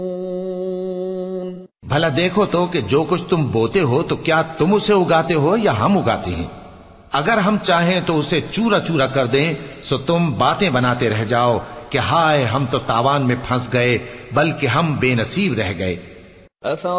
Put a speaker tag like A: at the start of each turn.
A: भला देखो तो कि जो कुछ तुम बोते हो तो क्या तुम उसे उगाते हो या हम उगाते हैं। अगर हम चाहें तो उसे चूरा चूरा कर दें, सो तुम बातें बनाते रह जाओ कि हाय हम तो तावान में फंस गए, बल्कि हम बेनसीब रह गए।